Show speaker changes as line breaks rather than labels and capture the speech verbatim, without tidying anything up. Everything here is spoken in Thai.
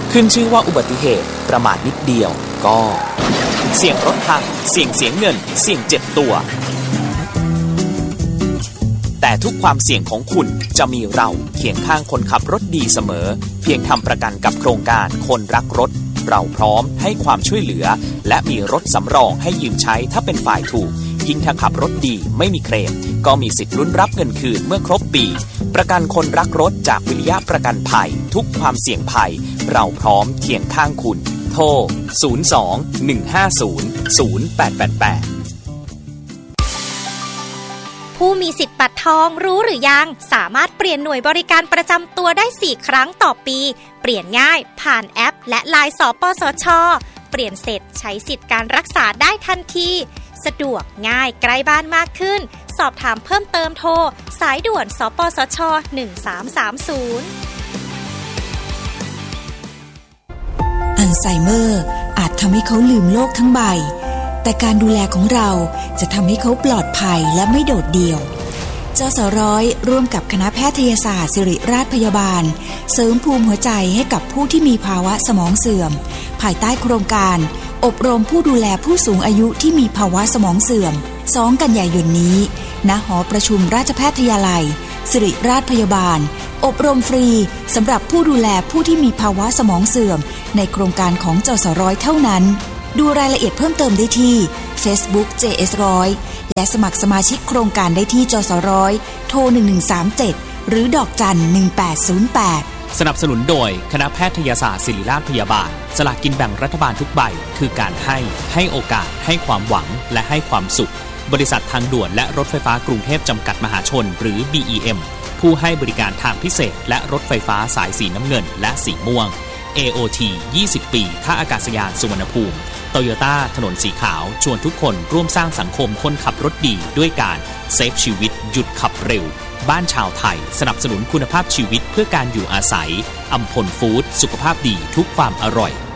ขึ้นชื่อว่าอุบัติเหตุประมาทนิดเดียวก็เสี่ยงรถพังเสี่ยงเสียเงินเสี่ยงเจ็บตัวแต่ทุกความเสี่ยงของคุณจะมีเราเคียงข้างคนขับรถดีเสมอเพียงทำประกันกับโครงการคนรักรถเราพร้อมให้ความช่วยเหลือและมีรถสำรองให้ยืมใช้ถ้าเป็นฝ่ายถูกยิ่งถ้าขับรถดีไม่มีเคลมก็มีสิทธิ์ลุ้นรับเงินคืนเมื่อครบปีประกันคนรักรถจากวิริยะประกันภัยทุกความเสี่ยงภัยเราพร้อมเคียงข้างคุณโทรศูนย์ สอง หนึ่ง ห้า ศูนย์ ศูนย์ แปด แปด แปด
ผู้มีสิทธิ์บัตรทองรู้หรือยังสามารถเปลี่ยนหน่วยบริการประจำตัวได้สี่ครั้งต่อปีเปลี่ยนง่ายผ่านแอปและไลน์สปสช.เปลี่ยนเสร็จใช้สิทธิ์การรักษาได้ทันทีสะดวกง่ายใกล้บ้านมากขึ้นสอบถามเพิ่มเติมโทรสายด่วนสปสช.หนึ่ง สาม สาม ศูนย์
อัลไซเมอร์อาจทำให้เขาลืมโลกทั้งใบแต่การดูแลของเราจะทำให้เขาปลอดภัยและไม่โดดเดี่ยวจสร้อยร่วมกับคณะแพทยศาสตร์ศิริราชพยาบาลเสริมภูมิหัวใจให้กับผู้ที่มีภาวะสมองเสื่อมภายใต้โครงการอบรมผู้ดูแลผู้สูงอายุที่มีภาวะสมองเสื่อมสองกันยายนนี้ณหอประชุมราชแพทยาลัยศิริราชพยาบาลอบรมฟรีสำหรับผู้ดูแลผู้ที่มีภาวะสมองเสื่อมในโครงการของจสร้อยเท่านั้นดูรายละเอียดเพิ่มเติมได้ที่ Facebook เจ เอส หนึ่งร้อย และสมัครสมาชิกโครงการได้ที่จสร้อยโทรหนึ่งหนึ่งสามเจ็ดหรือดอกจันหนึ่งแปดศูนย์แปด
สนับสนุนโดยคณะแพทยศาสตร์ศิริราชพยาบาลสลากกินแบ่งรัฐบาลทุกใบคือการให้ให้โอกาสให้ความหวังและให้ความสุขบริษัททางด่วนและรถไฟฟ้ากรุงเทพจำกัดมหาชนหรือ บี อี เอ็ม ผู้ให้บริการทางพิเศษและรถไฟฟ้าสายสีน้ำเงินและสีม่วง เอ โอ ที ยี่สิบปีท่าอากาศยานสุวรรณภูมิโตโยต้าถนนสีขาวชวนทุกคนร่วมสร้างสังคมคนขับรถดีด้วยการเซฟชีวิตหยุดขับเร็วบ้านชาวไทยสนับสนุนคุณภาพชีวิตเพื่อการอยู่อาศัยอัมพลฟู้ดสุขภาพดีทุกความอร่อย